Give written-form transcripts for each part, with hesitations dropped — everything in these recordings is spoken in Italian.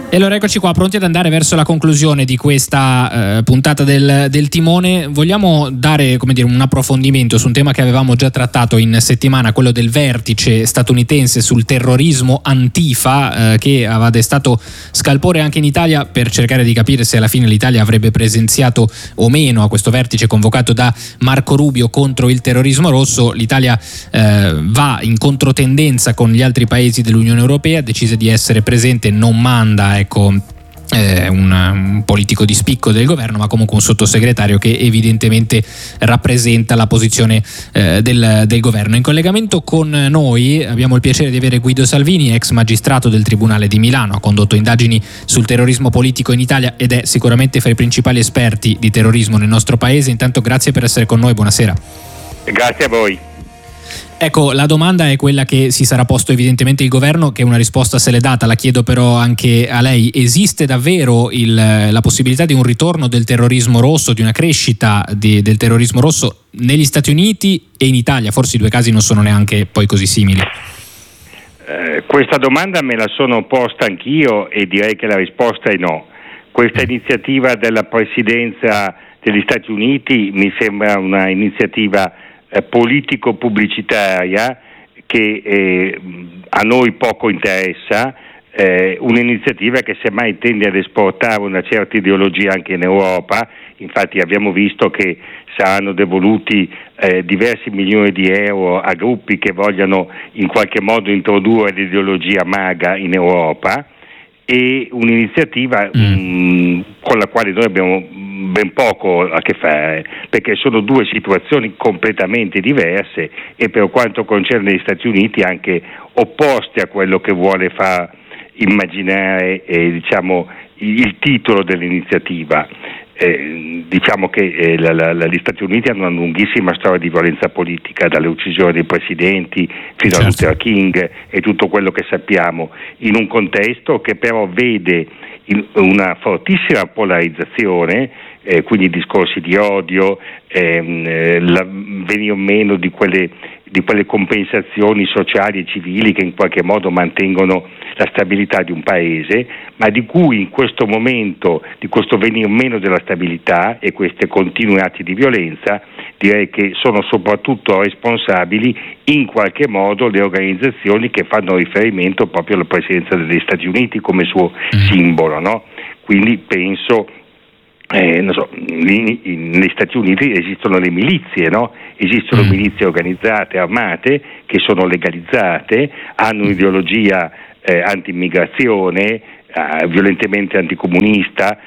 E allora eccoci qua, pronti ad andare verso la conclusione di questa puntata del Timone. Vogliamo dare, come dire, un approfondimento su un tema che avevamo già trattato in settimana, quello del vertice statunitense sul terrorismo Antifa, che aveva destato scalpore anche in Italia, per cercare di capire se alla fine l'Italia avrebbe presenziato o meno a questo vertice convocato da Marco Rubio contro il terrorismo rosso. L'Italia va in controtendenza con gli altri paesi dell'Unione Europea, decise di essere presente, non manda un politico di spicco del governo, ma comunque un sottosegretario che evidentemente rappresenta la posizione del governo. In collegamento con noi abbiamo il piacere di avere Guido Salvini, ex magistrato del Tribunale di Milano, ha condotto indagini sul terrorismo politico in Italia ed è sicuramente fra i principali esperti di terrorismo nel nostro paese. Intanto grazie per essere con noi, buonasera. Grazie a voi. Ecco, la domanda è quella che si sarà posto evidentemente il governo, che una risposta se l'è data, la chiedo però anche a lei. Esiste davvero la possibilità di un ritorno del terrorismo rosso, di una crescita del terrorismo rosso negli Stati Uniti e in Italia? Forse i due casi non sono neanche poi così simili. Questa domanda me la sono posta anch'io e direi che la risposta è no. Questa iniziativa della Presidenza degli Stati Uniti mi sembra una iniziativa politico-pubblicitaria che a noi poco interessa, un'iniziativa che semmai tende ad esportare una certa ideologia anche in Europa. Infatti abbiamo visto che saranno devoluti diversi milioni di euro a gruppi che vogliono in qualche modo introdurre l'ideologia MAGA in Europa, e un'iniziativa con la quale noi abbiamo ben poco a che fare, perché sono due situazioni completamente diverse e per quanto concerne gli Stati Uniti anche opposte a quello che vuole far immaginare il titolo dell'iniziativa. Diciamo che gli Stati Uniti hanno una lunghissima storia di violenza politica, dalle uccisioni dei presidenti fino a Luther King e tutto quello che sappiamo, in un contesto che però vede una fortissima polarizzazione, quindi discorsi di odio, venire meno di quelle compensazioni sociali e civili che in qualche modo mantengono la stabilità di un paese, ma di cui in questo momento, di questo venir meno della stabilità e questi continui atti di violenza, direi che sono soprattutto responsabili in qualche modo le organizzazioni che fanno riferimento proprio alla presenza degli Stati Uniti come suo simbolo, no? Quindi penso negli Stati Uniti esistono le milizie, no? Esistono milizie organizzate, armate, che sono legalizzate, hanno un'ideologia anti-immigrazione, violentemente anticomunista,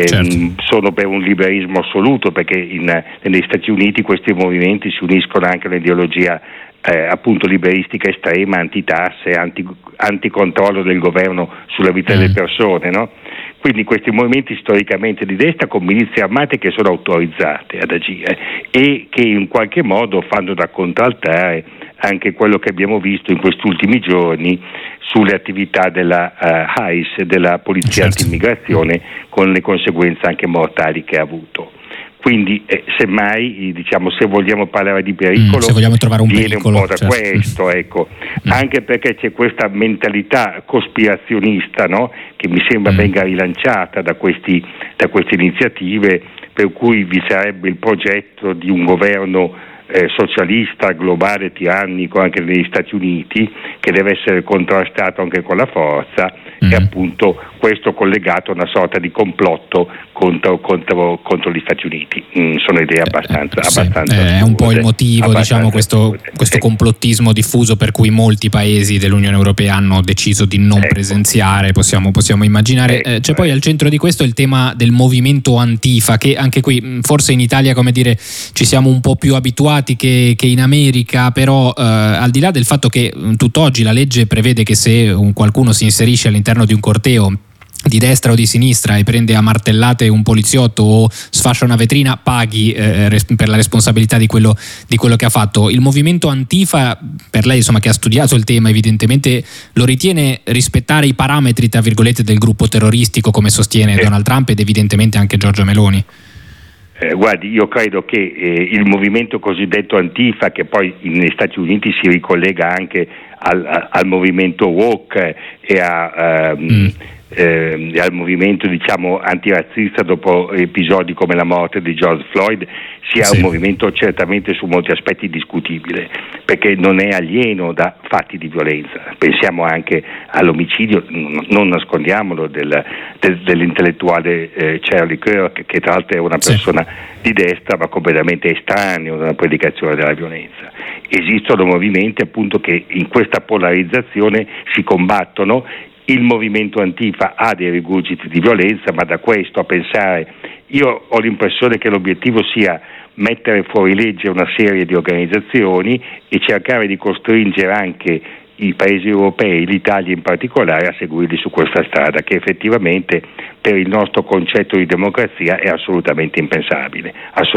sono per un liberismo assoluto, perché negli Stati Uniti questi movimenti si uniscono anche all'ideologia appunto liberistica estrema, antitasse, anticontrollo del governo sulla vita delle persone, no? Quindi questi movimenti storicamente di destra con milizie armate che sono autorizzate ad agire e che in qualche modo fanno da contraltare anche quello che abbiamo visto in questi ultimi giorni sulle attività della ICE, della polizia anti-immigrazione, con le conseguenze anche mortali che ha avuto. Quindi semmai, se vogliamo parlare di pericolo, se vogliamo trovare un viene pericolo, un po' da questo, ecco. Anche perché c'è questa mentalità cospirazionista, no? Che mi sembra venga rilanciata da queste iniziative, per cui vi sarebbe il progetto di un governo socialista, globale, tirannico anche negli Stati Uniti, che deve essere contrastato anche con la forza, e appunto questo collegato a una sorta di complotto contro gli Stati Uniti. Sono idee abbastanza è un po' il motivo, questo complottismo diffuso per cui molti paesi dell'Unione Europea hanno deciso di non presenziare, possiamo immaginare. C'è poi al centro di questo il tema del movimento Antifa, che anche qui forse in Italia, come dire, ci siamo un po' più abituati che in America, però al di là del fatto che tutt'oggi la legge prevede che se qualcuno si inserisce all'interno di un corteo di destra o di sinistra e prende a martellate un poliziotto o sfascia una vetrina, paghi per la responsabilità di quello che ha fatto. Il movimento Antifa, per lei che ha studiato il tema, evidentemente lo ritiene rispettare i parametri tra virgolette del gruppo terroristico, come sostiene Donald Trump ed evidentemente anche Giorgia Meloni? Guardi, io credo che il movimento cosiddetto Antifa, che poi negli Stati Uniti si ricollega anche al movimento woke e al movimento diciamo antirazzista dopo episodi come la morte di George Floyd sia un movimento certamente su molti aspetti discutibile, perché non è alieno da fatti di violenza. Pensiamo anche all'omicidio, non nascondiamolo, dell'intellettuale Charlie Kirk, che tra l'altro è una persona di destra ma completamente estraneo alla predicazione della violenza. Esistono movimenti appunto che in questa polarizzazione si combattono. Il movimento Antifa ha dei rigurgiti di violenza, ma da questo a pensare, io ho l'impressione che l'obiettivo sia mettere fuori legge una serie di organizzazioni e cercare di costringere anche i paesi europei, l'Italia in particolare, a seguirli su questa strada, che effettivamente per il nostro concetto di democrazia è assolutamente impensabile.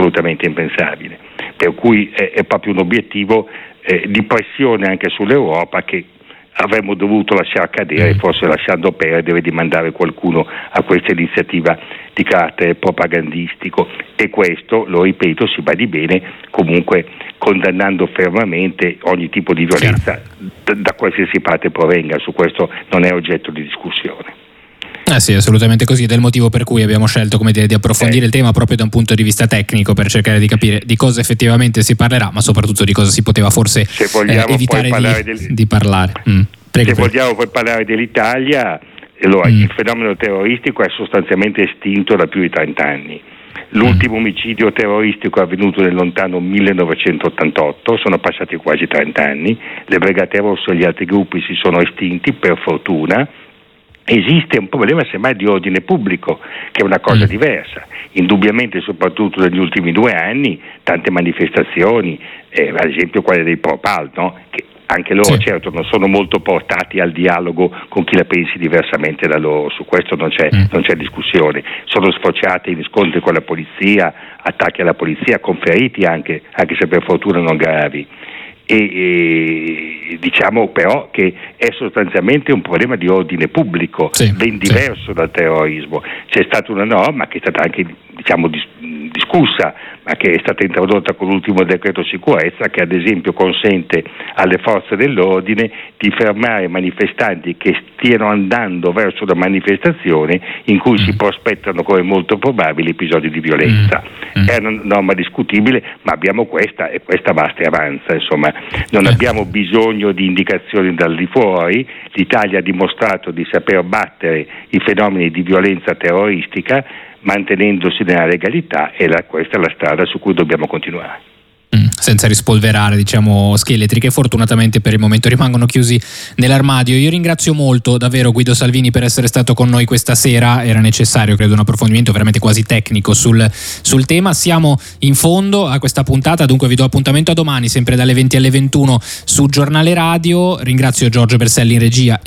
Per cui è proprio un obiettivo di pressione anche sull'Europa, che avremmo dovuto lasciar cadere, forse lasciando perdere di mandare qualcuno a questa iniziativa di carattere propagandistico, e questo, lo ripeto, si badi bene, comunque condannando fermamente ogni tipo di violenza da qualsiasi parte provenga. Su questo non è oggetto di discussione. Sì, assolutamente così, ed è il motivo per cui abbiamo scelto, come dire, di approfondire il tema proprio da un punto di vista tecnico, per cercare di capire di cosa effettivamente si parlerà, ma soprattutto di cosa si poteva forse evitare di parlare. Vogliamo poi parlare dell'Italia, allora, il fenomeno terroristico è sostanzialmente estinto da più di 30 anni. L'ultimo omicidio terroristico è avvenuto nel lontano 1988, sono passati quasi 30 anni, le Brigate Rosse e gli altri gruppi si sono estinti, per fortuna. Esiste un problema semmai di ordine pubblico, che è una cosa diversa. Indubbiamente, soprattutto negli ultimi 2 anni, tante manifestazioni, ad esempio quelle dei Propal, no? Che anche loro certo non sono molto portati al dialogo con chi la pensi diversamente da loro, su questo non c'è discussione. Sono sfociati in scontri con la polizia, attacchi alla polizia, con feriti anche se per fortuna non gravi. E diciamo però che è sostanzialmente un problema di ordine pubblico, ben diverso dal terrorismo. C'è stata una norma che è stata anche discussa, ma che è stata introdotta con l'ultimo decreto sicurezza, che ad esempio consente alle forze dell'ordine di fermare manifestanti che stiano andando verso una manifestazione in cui si prospettano come molto probabili episodi di violenza. È una norma discutibile, ma abbiamo questa, e questa basta e avanza, insomma. Non abbiamo bisogno di indicazioni dal di fuori. L'Italia ha dimostrato di saper battere i fenomeni di violenza terroristica mantenendosi nella legalità, e questa è la strada su cui dobbiamo continuare. Senza rispolverare, diciamo, scheletri che fortunatamente per il momento rimangono chiusi nell'armadio. Io ringrazio molto davvero Guido Salvini per essere stato con noi questa sera. Era necessario, credo, un approfondimento veramente quasi tecnico sul tema. Siamo in fondo a questa puntata, dunque vi do appuntamento a domani, sempre dalle 20 alle 21 su Giornale Radio. Ringrazio Giorgio Berselli in regia